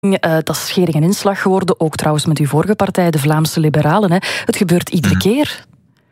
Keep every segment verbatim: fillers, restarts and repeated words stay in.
Uh, dat is schering en inslag geworden, ook trouwens met uw vorige partij, de Vlaamse Liberalen. Hè. Het gebeurt iedere mm. keer.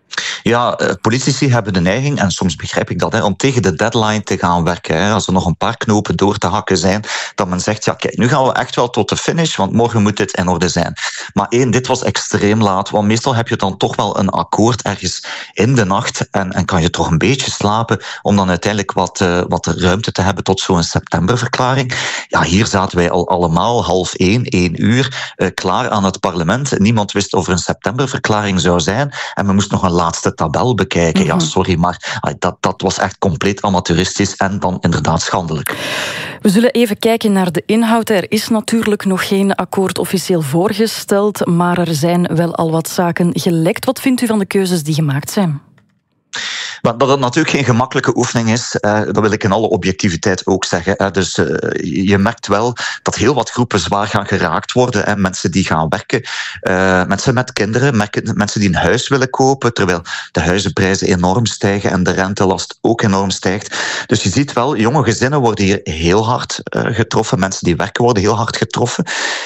Ja, politici hebben de neiging, en soms begrijp ik dat, hè, om tegen de deadline te gaan werken. Hè. Als er nog een paar knopen door te hakken zijn, dat men zegt, ja kijk, nu gaan we echt wel tot de finish, want morgen moet dit in orde zijn. Maar één, dit was extreem laat, want meestal heb je dan toch wel een akkoord ergens in de nacht en, en kan je toch een beetje slapen om dan uiteindelijk wat, uh, wat ruimte te hebben tot zo'n septemberverklaring. Ja, hier zaten wij al allemaal half één, één uur, uh, klaar aan het parlement. Niemand wist of er een septemberverklaring zou zijn en we moesten nog een laatste tabel bekijken. Mm-hmm. Ja, sorry, maar dat, dat was echt compleet amateuristisch en dan inderdaad schandelijk. We zullen even kijken naar de inhoud. Er is natuurlijk nog geen akkoord officieel voorgesteld, maar er zijn wel al wat zaken gelekt. Wat vindt u van de keuzes die gemaakt zijn? Maar dat het natuurlijk geen gemakkelijke oefening is, eh, dat wil ik in alle objectiviteit ook zeggen. Eh, dus uh, je merkt wel dat heel wat groepen zwaar gaan geraakt worden. Eh, mensen die gaan werken, uh, mensen met kinderen, mensen die een huis willen kopen, terwijl de huizenprijzen enorm stijgen en de rentelast ook enorm stijgt. Dus je ziet wel, jonge gezinnen worden hier heel hard uh, getroffen. Mensen die werken worden heel hard getroffen.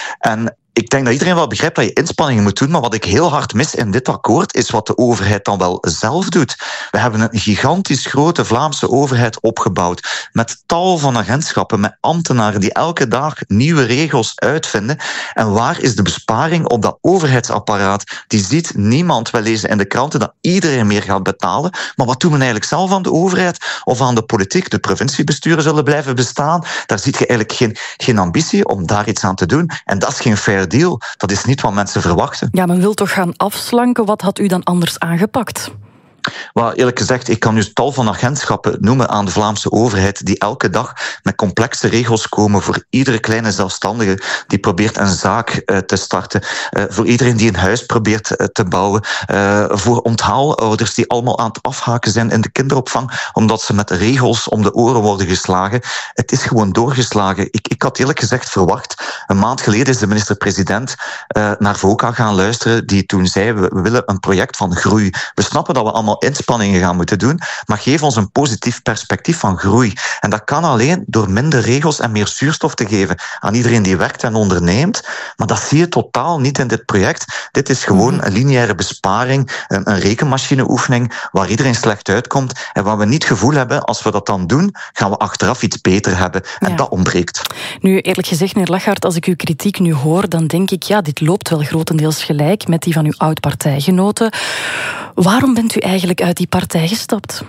En ik denk dat iedereen wel begrijpt dat je inspanningen moet doen, maar wat ik heel hard mis in dit akkoord is wat de overheid dan wel zelf doet. We hebben een gigantisch grote Vlaamse overheid opgebouwd met tal van agentschappen, met ambtenaren die elke dag nieuwe regels uitvinden. En waar is de besparing op dat overheidsapparaat? Die ziet niemand. Wij lezen in de kranten dat iedereen meer gaat betalen. Maar wat doen we eigenlijk zelf aan de overheid of aan de politiek? De provinciebesturen zullen blijven bestaan. Daar zie je eigenlijk geen, geen ambitie om daar iets aan te doen. En dat is geen fair deal. Dat is niet wat mensen verwachten. Ja, men wil toch gaan afslanken. Wat had u dan anders aangepakt? Maar eerlijk gezegd, ik kan nu tal van agentschappen noemen aan de Vlaamse overheid die elke dag met complexe regels komen voor iedere kleine zelfstandige die probeert een zaak uh, te starten, uh, voor iedereen die een huis probeert uh, te bouwen, uh, voor onthaalouders die allemaal aan het afhaken zijn in de kinderopvang omdat ze met regels om de oren worden geslagen. Het is gewoon doorgeslagen. Ik, ik had eerlijk gezegd verwacht, een maand geleden is de minister-president uh, naar VOCA gaan luisteren die toen zei, we, we willen een project van groei. We snappen dat we allemaal inspanningen gaan moeten doen, maar geef ons een positief perspectief van groei. En dat kan alleen door minder regels en meer zuurstof te geven aan iedereen die werkt en onderneemt. Maar dat zie je totaal niet in dit project. Dit is gewoon een lineaire besparing, een, een rekenmachineoefening waar iedereen slecht uitkomt en waar we niet het gevoel hebben, als we dat dan doen, gaan we achteraf iets beter hebben. En ja. dat ontbreekt. Nu, eerlijk gezegd, meneer Lachaert, als ik uw kritiek nu hoor, dan denk ik, ja, dit loopt wel grotendeels gelijk met die van uw oud-partijgenoten. Waarom bent u eigenlijk uit die partij gestapt?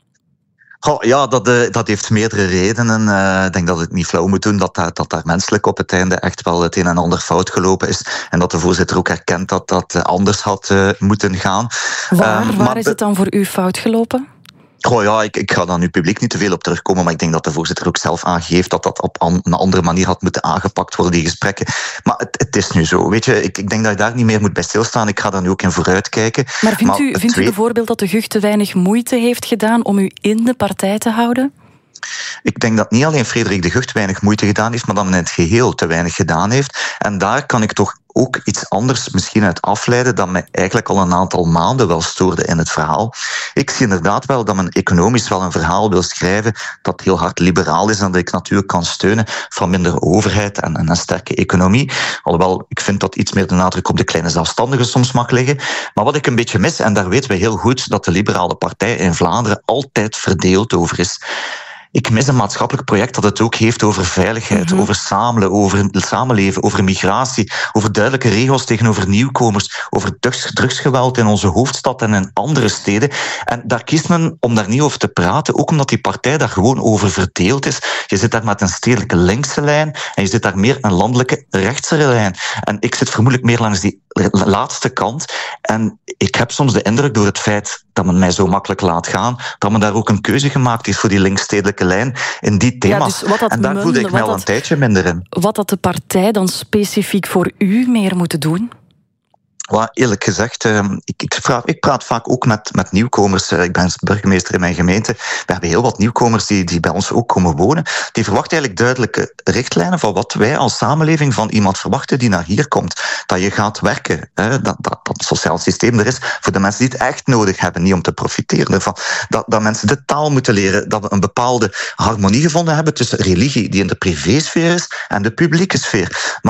Oh, ja, dat, uh, dat heeft meerdere redenen. Uh, ik denk dat het niet flauw moet doen dat, dat, dat daar menselijk op het einde echt wel het een en ander fout gelopen is. En dat de voorzitter ook erkent dat dat uh, anders had uh, moeten gaan. Waar, uh, waar maar, is het dan voor u fout gelopen? Oh ja, ik, ik ga daar nu publiek niet te veel op terugkomen, maar ik denk dat de voorzitter ook zelf aangeeft dat dat op an, een andere manier had moeten aangepakt worden, die gesprekken. Maar het, het is nu zo, weet je, ik, ik denk dat je daar niet meer moet bij stilstaan. Ik ga daar nu ook in vooruitkijken. Maar vindt, maar u, vindt twee... u bijvoorbeeld dat de Gucht te weinig moeite heeft gedaan om u in de partij te houden? Ik denk dat niet alleen Frederik de Gucht weinig moeite gedaan heeft, maar dat men in het geheel te weinig gedaan heeft. En daar kan ik toch ook iets anders misschien uit afleiden dat mij eigenlijk al een aantal maanden wel stoorde in het verhaal. Ik zie inderdaad wel dat men economisch wel een verhaal wil schrijven dat heel hard liberaal is en dat ik natuurlijk kan steunen van minder overheid en, en een sterke economie. Alhoewel, ik vind dat iets meer de nadruk op de kleine zelfstandigen soms mag liggen. Maar wat ik een beetje mis, en daar weten we heel goed dat de liberale partij in Vlaanderen altijd verdeeld over is. Ik mis een maatschappelijk project dat het ook heeft over veiligheid, mm-hmm. over samelen, over samenleven, over migratie, over duidelijke regels tegenover nieuwkomers, over drugs, drugsgeweld in onze hoofdstad en in andere steden. En daar kiest men om daar niet over te praten, ook omdat die partij daar gewoon over verdeeld is. Je zit daar met een stedelijke linkse lijn en je zit daar meer een landelijke rechtse lijn. En ik zit vermoedelijk meer langs die laatste kant. En ik heb soms de indruk door het feit dat men mij zo makkelijk laat gaan, dat men daar ook een keuze gemaakt heeft voor die linksstedelijke lijn in die thema's. Ja, dus en daar voelde ik mij al een tijdje minder in. Wat had de partij dan specifiek voor u meer moeten doen? Well, eerlijk gezegd, ik, ik, praat, ik praat vaak ook met, met nieuwkomers. Ik ben burgemeester in mijn gemeente. We hebben heel wat nieuwkomers die, die bij ons ook komen wonen. Die verwachten eigenlijk duidelijke richtlijnen van wat wij als samenleving van iemand verwachten die naar hier komt. Dat je gaat werken. Hè? Dat, dat, dat het sociaal systeem er is voor de mensen die het echt nodig hebben, niet om te profiteren ervan. Dat, dat mensen de taal moeten leren. Dat we een bepaalde harmonie gevonden hebben tussen religie, die in de privésfeer is, en de publieke sfeer. Maar